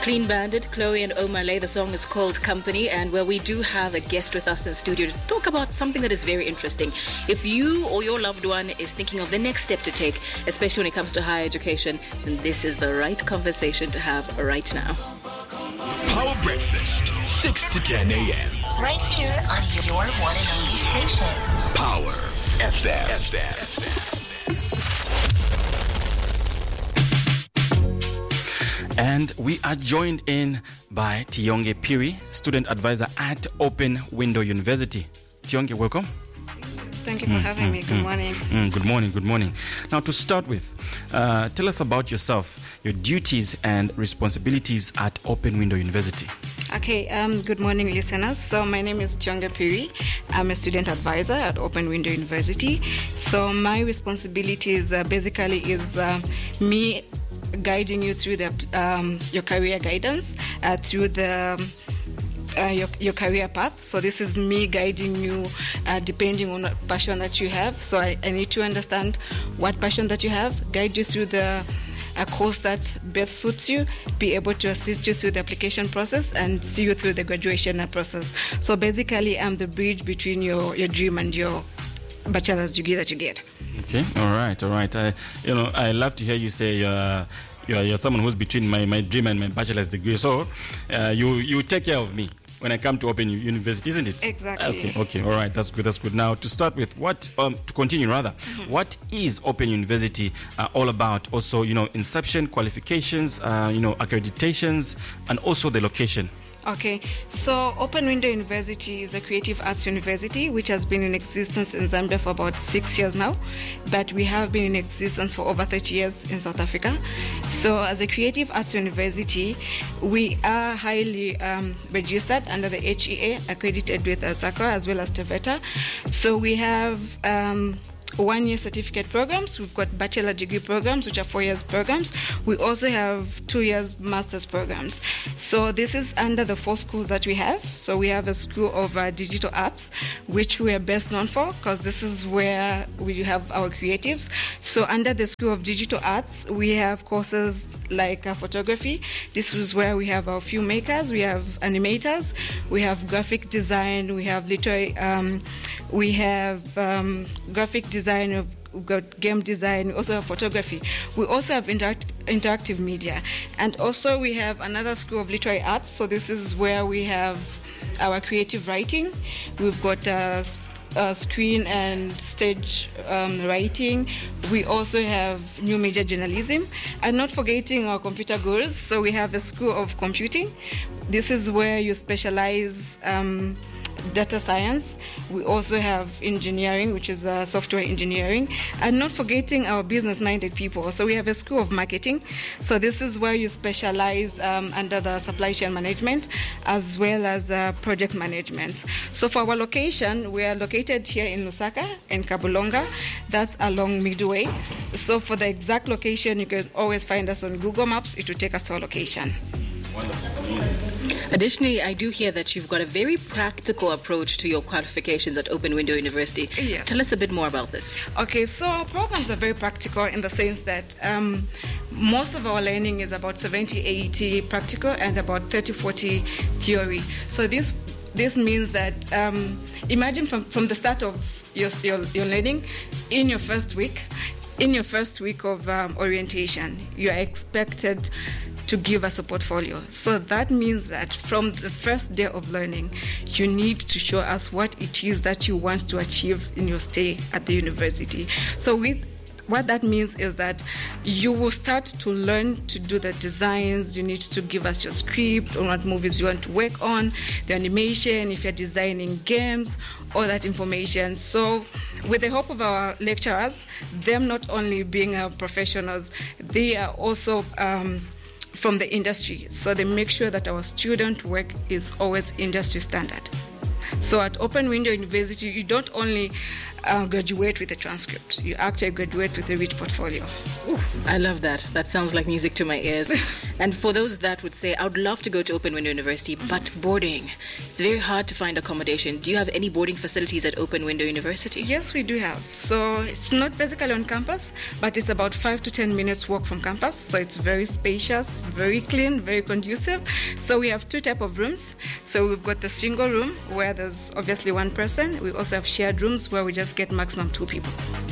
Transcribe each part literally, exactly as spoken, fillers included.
Clean Bandit, Chloe and Omale. The song is called Company, and where we do have a guest with us in the studio to talk about something that is very interesting. If you or your loved one is thinking of the next step to take, especially when it comes to higher education, then this is the right conversation to have right now. Power Breakfast, six to ten a.m. Right here on your one and only station. Power F M. F M. And we are joined in by Tionge Phiri, student advisor at Open Window University. Tionge, welcome. Thank you for mm, having mm, me. Good mm, morning. Mm, good morning. Good morning. Now, to start with, uh, tell us about yourself, your duties and responsibilities at Open Window University. Okay. Um, good morning, listeners. So my name is Tionge Phiri. I'm a student advisor at Open Window University. So my responsibilities uh, basically is uh, me guiding you through the um, your career guidance uh, through the uh, your your career path. So this is me guiding you uh, depending on what passion that you have. So I, I need to understand what passion that you have, guide you through the a course that best suits you, be able to assist you through the application process and see you through the graduation process. So basically, I'm the bridge between your, your dream and your bachelor's degree that you get. Okay, all right, all right. I, you know, I love to hear you say you're, you're, you're someone who's between my, my dream and my bachelor's degree. So uh, you you take care of me when I come to Open University, isn't it? Exactly. Okay, okay, all right. That's good, that's good. Now, to start with, what, um, to continue rather, mm-hmm. what is Open University uh, all about? Also, you know, inception, qualifications, uh, you know, accreditations, and also the location. Okay, so Open Window University is a creative arts university which has been in existence in Zambia for about six years now, but we have been in existence for over thirty years in South Africa. So as a creative arts university, we are highly um, registered under the H E A, accredited with SACRA as well as TVETA. So we have Um, one-year certificate programs. We've got bachelor degree programs, which are four years programs. We also have two years master's programs. So this is under the four schools that we have. So we have a school of uh, digital arts, which we are best known for because this is where we have our creatives. So under the school of digital arts, we have courses like uh, photography. This is where we have our filmmakers, we have animators, we have graphic design, we have literary, um, we have um, graphic design, we've got game design, we also have photography. We also have interact- interactive media. And also we have another school of literary arts. So this is where we have our creative writing. We've got uh, uh, screen and stage um, writing. We also have new media journalism. And not forgetting our computer gurus. So we have a school of computing. This is where you specialize um, data science. We also have engineering, which is uh, software engineering, and not forgetting our business-minded people. So we have a school of marketing. So this is where you specialize um, under the supply chain management as well as uh, project management. So for our location, we are located here in Lusaka and Kabulonga. That's along Midway. So for the exact location, you can always find us on Google Maps. It will take us to our location. Wonderful. Additionally, I do hear that you've got a very practical approach to your qualifications at Open Window University. Yeah. Tell us a bit more about this. Okay, so our programs are very practical in the sense that um, most of our learning is about seventy eighty practical and about thirty forty theory. So this this means that um, imagine from, from the start of your, your, your learning, in your first week, in your first week of um, orientation, you are expected to give us a portfolio. So that means that from the first day of learning, you need to show us what it is that you want to achieve in your stay at the university. So with what that means is that you will start to learn to do the designs. You need to give us your script on what movies you want to work on, the animation, if you're designing games, all that information. So with the help of our lecturers, them not only being our professionals, they are also um, from the industry. So they make sure that our student work is always industry standard. So at Open Window University, you don't only uh, graduate with a transcript. You actually graduate with a rich portfolio. Ooh, I love that. That sounds like music to my ears. And for those that would say, I would love to go to Open Window University, but boarding, it's very hard to find accommodation. Do you have any boarding facilities at Open Window University? Yes, we do have. So it's not basically on campus, but it's about five to ten minutes walk from campus. So it's very spacious, very clean, very conducive. So we have two type of rooms. So we've got the single room where there's obviously one person. We also have shared rooms where we just get maximum two people.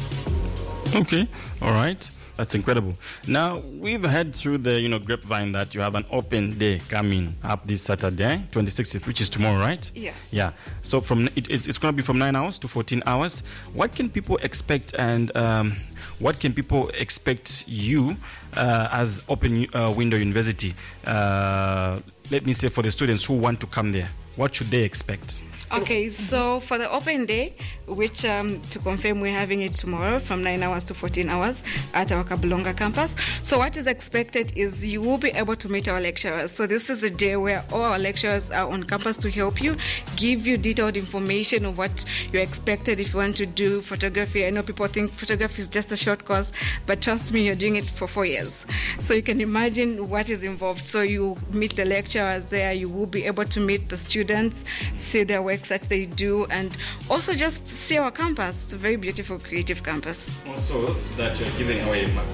Okay, all right. That's incredible. Now, we've heard through the, you know, grapevine that you have an open day coming up this Saturday, twenty-sixth, which is tomorrow, right? Yes. Yeah. So from it, it's, it's going to be from nine hours to fourteen hours. What can people expect, and um, what can people expect you uh, as Open uh, Window University? Uh, let me say for the students who want to come there, what should they expect? Okay, so for the open day, which um, to confirm we're having it tomorrow from nine hours to fourteen hours at our Kabulonga campus. So what is expected is you will be able to meet our lecturers. So this is a day where all our lecturers are on campus to help you, give you detailed information of what you're expected if you want to do photography. I know people think photography is just a short course, but trust me, you're doing it for four years. So you can imagine what is involved. So you meet the lecturers there, you will be able to meet the students, see their work that they do, and also just see our campus. It's a very beautiful, creative campus. Also, that you're giving away a Mac.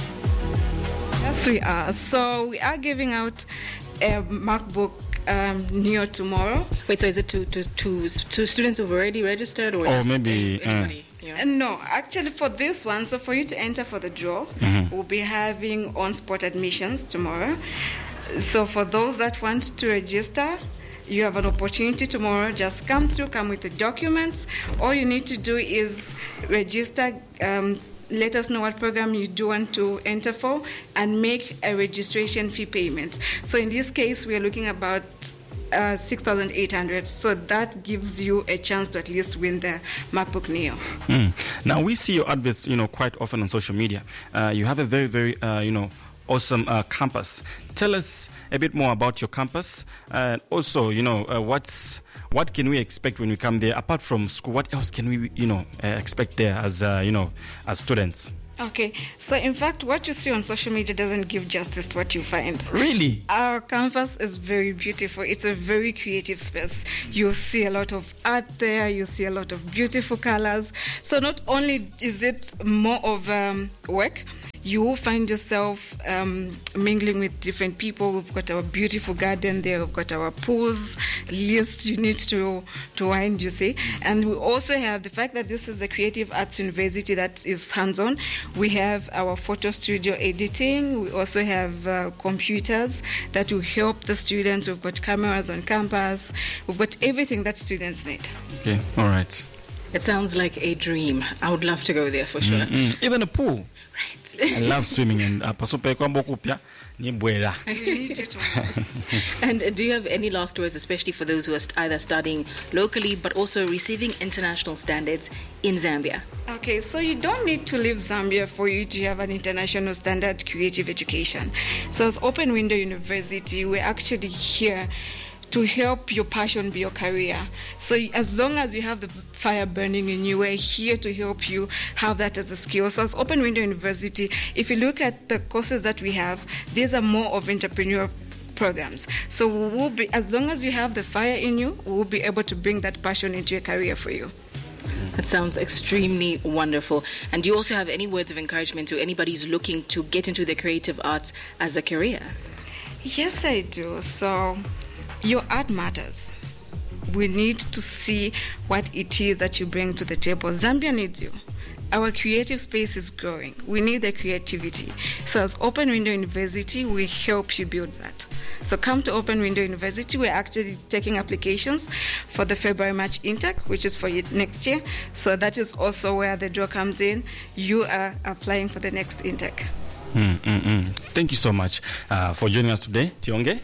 Yes, we are. So we are giving out a MacBook um, Neo tomorrow. Wait, so is it to to to, to students who've already registered, or or just maybe anybody? Uh, Yeah. And no, actually for this one, so for you to enter for the draw, mm-hmm. we'll be having on-spot admissions tomorrow. So for those that want to register, you have an opportunity tomorrow. Just come through, come with the documents. All you need to do is register, um, let us know what program you do want to enter for, and make a registration fee payment. So in this case, we are looking about uh, six thousand eight hundred dollars. So that gives you a chance to at least win the MacBook Neo. Mm. Now, we see your adverts, you know, quite often on social media. Uh, you have a very, very, uh, you know, awesome uh, campus. Tell us a bit more about your campus, and uh, also, you know, uh, what's what can we expect when we come there? Apart from school, what else can we, you know, uh, expect there as, uh, you know, as students? Okay, so in fact, what you see on social media doesn't give justice to what you find. Really? Our campus is very beautiful. It's a very creative space. You see a lot of art there. You see a lot of beautiful colors. So not only is it more of um, work, you will find yourself um, mingling with different people. We've got our beautiful garden there. We've got our pools list you need to, to wind, you see. And we also have the fact that this is a creative arts university that is hands-on. We have our photo studio editing. We also have uh, computers that will help the students. We've got cameras on campus. We've got everything that students need. Okay, all right. It sounds like a dream. I would love to go there for sure. Mm-hmm. Even a pool. Right. I love swimming, and pasope kwa mboku pia ni bwela. And uh, do you have any last words, especially for those who are st- either studying locally but also receiving international standards in Zambia? Okay, so you don't need to leave Zambia for you to have an international standard creative education. So as Open Window University, we're actually here to help your passion be your career. So as long as you have the fire burning in you, we're here to help you have that as a skill. So as Open Window University, if you look at the courses that we have, these are more of entrepreneurial programs. So we will be, as long as you have the fire in you, we will be able to bring that passion into your career for you. That sounds extremely wonderful. And do you also have any words of encouragement to anybody who's looking to get into the creative arts as a career? Yes, I do. So your art matters. We need to see what it is that you bring to the table. Zambia needs you. Our creative space is growing. We need the creativity. So as Open Window University, we help you build that. So come to Open Window University. We're actually taking applications for the February-March intake, which is for next year. So that is also where the draw comes in. You are applying for the next intake. Mm, mm, mm. Thank you so much uh, for joining us today, Tionge.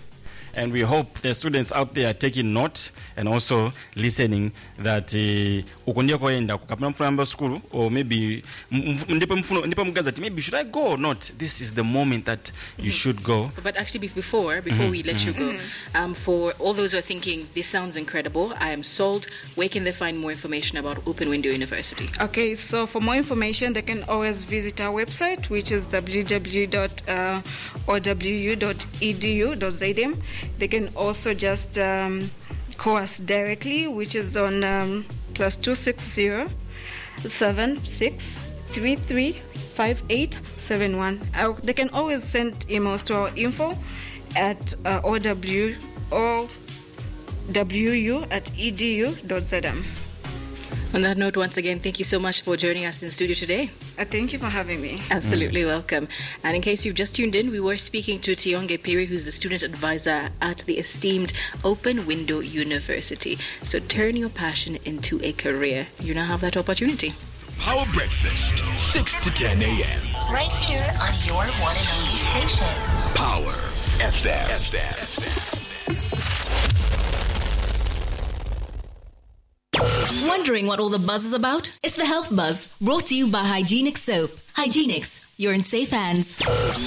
And we hope the students out there are taking note and also listening that ukondia koenda kukapna mfuna school or maybe ndipo mfuno ndipo mgazati maybe should I go or not. This is the moment that you should go. But actually before before mm-hmm. we let mm-hmm. you go, um, for all those who are thinking this sounds incredible, I am sold, where can they find more information about Open Window University? Okay, so for more information they can always visit our website, which is w w w dot o w u dot e d u dot z m. They can also just um, call us directly, which is on um, plus two six zero seven six three three five eight seven one. Uh, they can always send emails to our info at uh, o w o w u at e d u dot z m. On that note, once again, thank you so much for joining us in studio today. Uh, thank you for having me. Absolutely mm. welcome. And in case you've just tuned in, we were speaking to Tionge Piri, who's the student advisor at the esteemed Open Window University. So turn your passion into a career. You now have that opportunity. Power Breakfast, six to ten a.m. Right here on your one and only station. Power F M. F M. Wondering what all the buzz is about? It's the Health Buzz, brought to you by Hygienics Soap. Hygienics, you're in safe hands.